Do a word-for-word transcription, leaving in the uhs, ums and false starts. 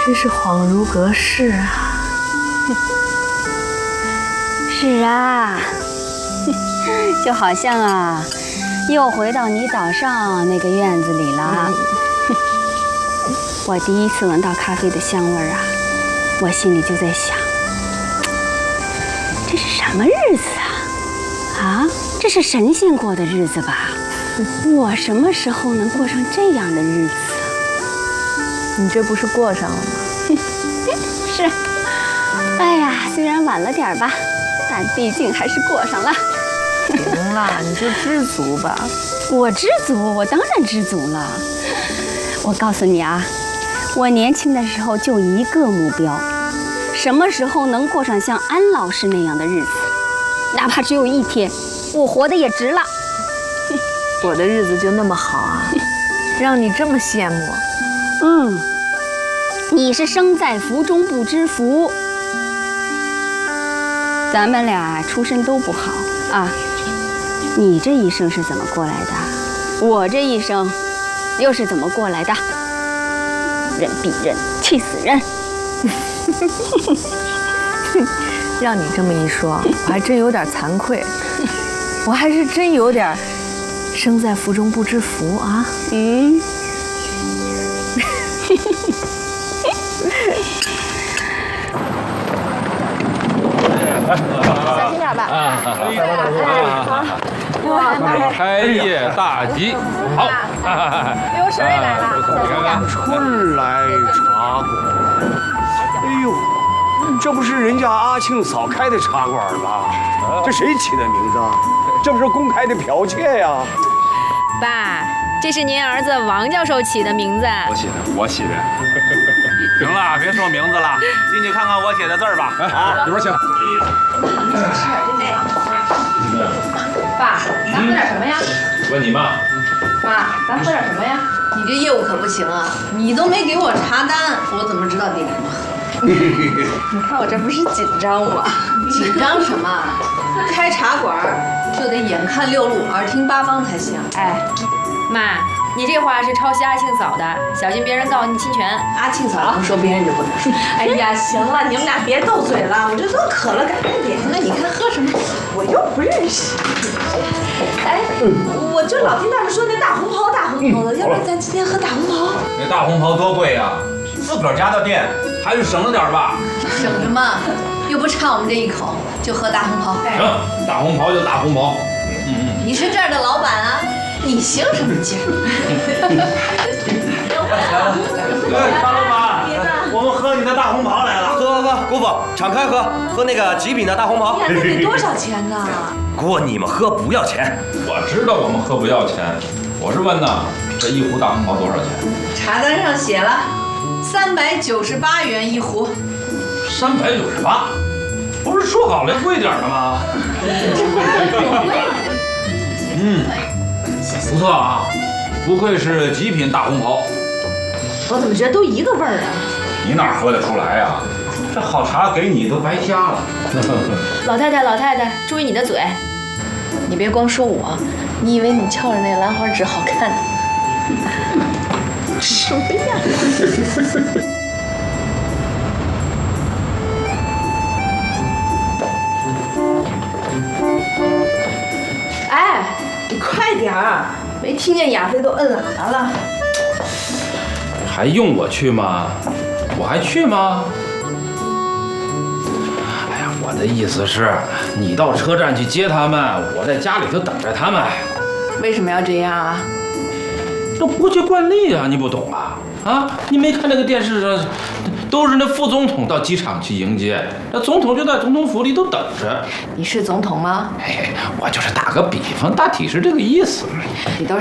真是恍如隔世啊！ 是啊，就好像啊，又回到你岛上那个院子里了。我第一次闻到咖啡的香味儿啊，我心里就在想，这是什么日子啊？啊，这是神仙过的日子吧？我什么时候能过上这样的日子啊？ 你这不是过上了吗？ 是。哎呀，虽然晚了点吧，但毕竟还是过上了。 行了，你就知足吧。 我知足，我当然知足了。我告诉你啊，我年轻的时候就一个目标，什么时候能过上像安老师那样的日子，哪怕只有一天，我活得也值了。 我的日子就那么好啊，让你这么羡慕。 嗯，你是生在福中不知福，咱们俩出身都不好啊。你这一生是怎么过来的？我这一生又是怎么过来的？人比人气死人。 让你这么一说，我还真有点惭愧，我还是真有点生在福中不知福啊。 嗯。 小心点吧。 啊！开业大吉，好。 刘婶也来了， 你看看， 春来茶馆。哎呦，这不是人家阿庆嫂开的茶馆吗？这谁起的名字啊？这不是公开的剽窃呀！ 爸，这是您儿子王教授起的名字。 我起的，我起的。行了，别说名字了，进去看看我写的字儿吧。 啊，里边请。 爸，咱喝点什么呀？ 问你妈。 妈，咱喝点什么呀？你这业务可不行啊！你都没给我查单，我怎么知道点什么喝？你看我这不是紧张吗？紧张什么？开茶馆就得眼看六路，耳听八方才行。 哎，妈，你这话是抄袭阿庆嫂的，小心别人告你侵权。 阿庆嫂不说，别人就不能说。哎呀，行了，你们俩别斗嘴了，我这都渴了，赶快点。那你看喝什么？我又不认识。哎，我就老听他们说那大红袍，大红袍的，要不然咱今天喝大红袍？ 那大红袍多贵呀，自个儿家的店，还是省着点吧。 省着嘛，又不差我们这一口，就喝大红袍。 行，大红袍就大红袍。 嗯嗯。 你是这儿的老板啊，你行什么劲儿？ 哎，大老板，我们喝你的大红袍来了。 喝喝喝，姑父敞开喝，喝那个极品的大红袍。 哎呀，那得多少钱呢？ 姑，你们喝不要钱。 我知道我们喝不要钱，我是问呢，这一壶大红袍多少钱？ 茶单上写了，三百九十八元一壶。 三百九十八，不是说好了贵点的吗？嗯，不错啊，不愧是极品大红袍。 我怎么觉得都一个味儿啊？ 你哪喝得出来呀？这好茶给你都白瞎了。 老太太，老太太，注意你的嘴。 你别光说我，你以为你翘着那兰花指好看呢？什么呀？哎，你快点儿！没听见亚飞都摁喇叭了。 还用我去吗？我还去吗？哎呀，我的意思是，你到车站去接他们，我在家里头等着他们。 为什么要这样啊？ 这国际惯例啊，你不懂啊？啊，你没看那个电视上，都是那副总统到机场去迎接，那总统就在总统府里都等着。 你是总统吗？ 嘿嘿，我就是打个比方，大体是这个意思。 你都是。